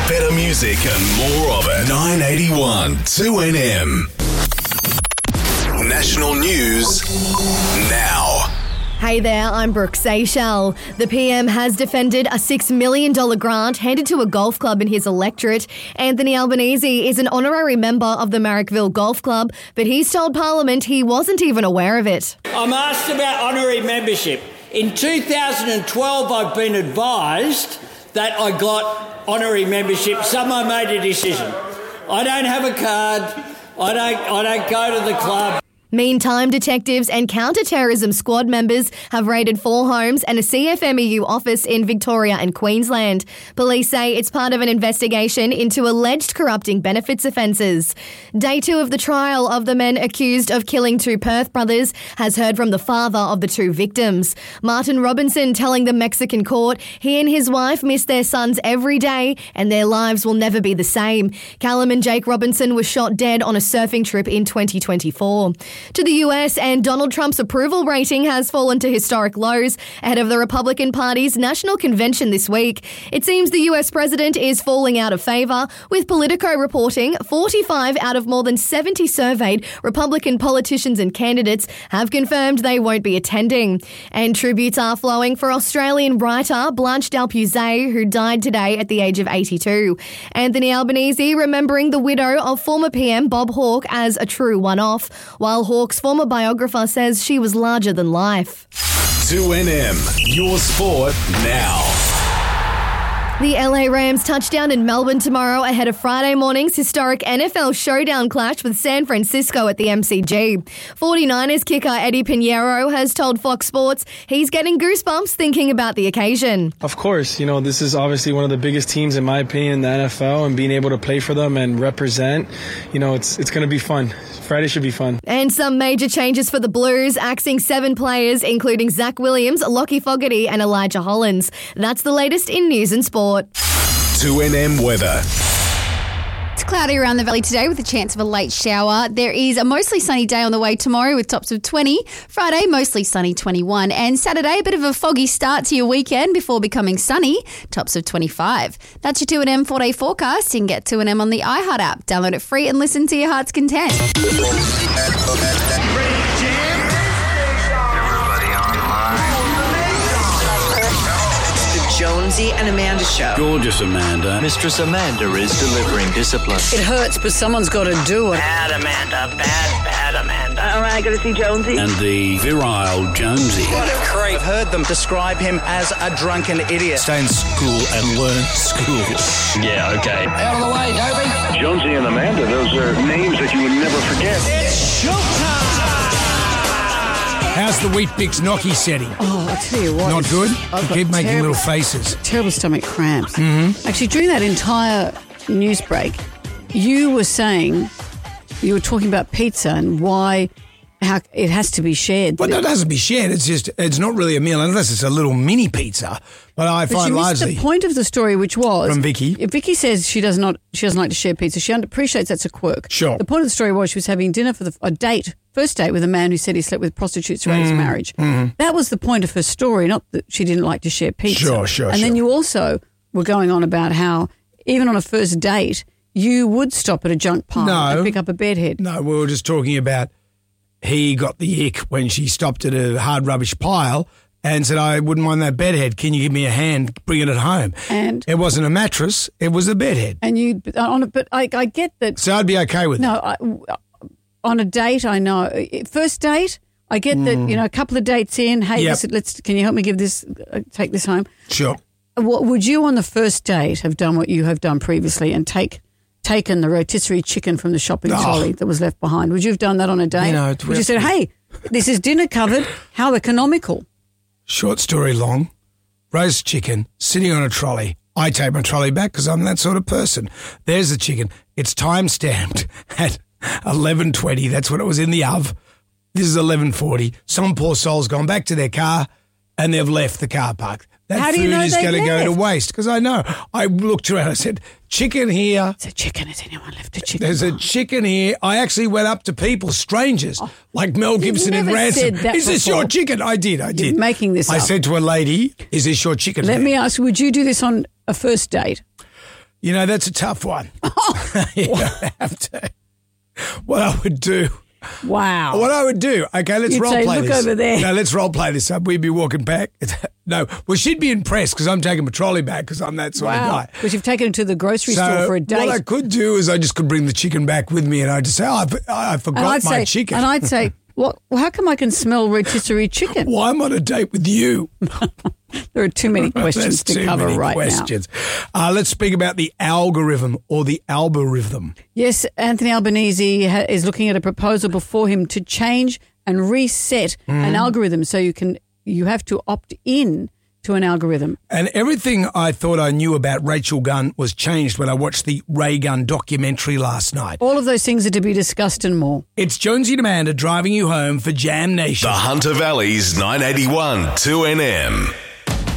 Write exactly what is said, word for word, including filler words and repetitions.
Better music and more of it. nine eighty-one two N M. National news now. Hey there, I'm Brooke Seychelles. The P M has defended a six million dollars grant handed to a golf club in his electorate. Anthony Albanese is an honorary member of the Marrickville Golf Club, but he's told Parliament he wasn't even aware of it. I'm asked about honorary membership. In two thousand twelve, I've been advised that I got honorary membership. Someone made a decision. I don't have a card. I don't, I don't go to the club. Meantime, detectives and counter-terrorism squad members have raided four homes and a C F M E U office in Victoria and Queensland. Police say it's part of an investigation into alleged corrupting benefits offences. Day two of the trial of the men accused of killing two Perth brothers has heard from the father of the two victims. Martin Robinson telling the Mexican court he and his wife miss their sons every day and their lives will never be the same. Callum and Jake Robinson were shot dead on a surfing trip in twenty twenty-four. To the U S, and Donald Trump's approval rating has fallen to historic lows ahead of the Republican Party's national convention this week. It seems the U S president is falling out of favour, with Politico reporting forty-five out of more than seventy surveyed Republican politicians and candidates have confirmed they won't be attending. And tributes are flowing for Australian writer Blanche Dalpuzay, who died today at the age of eighty-two. Anthony Albanese remembering the widow of former P M Bob Hawke as a true one-off, while Hawke's former biographer says she was larger than life. two N M, your sport now. The L A Rams touch down in Melbourne tomorrow ahead of Friday morning's historic N F L showdown clash with San Francisco at the M C G. forty-niners kicker Eddie Pinheiro has told Fox Sports he's getting goosebumps thinking about the occasion. Of course, you know, this is obviously one of the biggest teams, in my opinion, in the N F L, and being able to play for them and represent, you know, it's it's going to be fun. Friday should be fun. And some major changes for the Blues, axing seven players, including Zach Williams, Lockie Fogarty and Elijah Hollins. That's the latest in news and sport. two N M weather. It's cloudy around the valley today with a chance of a late shower. There is a mostly sunny day on the way tomorrow with tops of twenty. Friday, mostly sunny, twenty-one. And Saturday, a bit of a foggy start to your weekend before becoming sunny, tops of twenty-five. That's your two N M four-day forecast. You can get two N M on the iHeart app. Download it free and listen to your heart's content. Jonesy and Amanda Show. Gorgeous Amanda. Mistress Amanda is delivering discipline. It hurts, but someone's got to do it. Bad Amanda, bad, bad Amanda. All right, got to see Jonesy. And the virile Jonesy. What a creep. I've heard them describe him as a drunken idiot. Stay in school and learn school. Yeah, okay. Out of the way, Dobie. Jonesy and Amanda, those are names that you would never forget. It's showtime! How's the Wheat Bix gnocchi setting? Oh, I'll tell you what. Not good? I've You keep making terrible, little faces. Terrible stomach cramps. Mm-hmm. Actually, during that entire news break, you were saying, you were talking about pizza and why how it has to be shared. Well, no, it doesn't be shared. It's just, it's not really a meal unless it's a little mini pizza. But I But find you missed largely... the point of the story, which was... From Vicky. Vicky says she does not, she doesn't like to share pizza. She appreciates that's a quirk. Sure. The point of the story was she was having dinner for the, a date, first date with a man who said he slept with prostitutes throughout his marriage. Mm-hmm. That was the point of her story, not that she didn't like to share pizza. Sure, sure, And sure. then you also were going on about how even on a first date, you would stop at a junk pile No. and pick up a bedhead. No, we were just talking about he got the ick when she stopped at a hard rubbish pile and said, I wouldn't mind that bedhead. Can you give me a hand bringing it home? And it wasn't a mattress. It was a bedhead. And you, on a, but I, I get that. So I'd be okay with no, it. No, on a date, I know. First date, I get that, you know, a couple of dates in, hey, Yep. listen, let's, can you help me give this, uh, take this home? Sure. What, would you on the first date have done what you have done previously and take taken the rotisserie chicken from the shopping Oh. trolley that was left behind? Would you have done that on a date? You know, would you said, hey, this is dinner covered, how economical? Short story long, roast chicken sitting on a trolley. I take my trolley back because I'm that sort of person. There's the chicken. It's time stamped at eleven twenty. That's when it was in the oven. This is eleven forty. Some poor soul's gone back to their car and they've left the car park. That How do food you know is they going to go to left? waste because I know. I looked around. I said, chicken here. It's a chicken. Has anyone left a chicken? There's a chicken here. I actually went up to people, strangers, like Mel Gibson in never Ransom. said that Is this before. your chicken? I did. I did. making this I up. said to a lady, is this your chicken? Let ma'am?" me ask, would you do this on a first date? You know, that's a tough one. You don't have to. What I would do. Wow. What I would do. Okay, let's You'd role say, play look this. over there. No, let's role play this up. We'd be walking back. No, well, she'd be impressed because I'm taking my trolley back because I'm that sort Wow. of guy. Because you've taken him to the grocery So store for a date. what I could do is I just could bring the chicken back with me and I'd just say, oh, I, I forgot and I'd my say, chicken. And I'd say, what, well, how come I can smell rotisserie chicken? Well, I'm on a date with you. There are too many questions There's to too cover many right questions. now. Uh, let's speak about the algorithm or the algorithm. Yes, Anthony Albanese ha- is looking at a proposal before him to change and reset Mm. an algorithm so you can you have to opt in to an algorithm. And everything I thought I knew about Rachel Gunn was changed when I watched the Ray Gunn documentary last night. All of those things are to be discussed and more. It's Jonesy and Amanda driving you home for Jam Nation. The Hunter Valley's nine eighty-one two N M.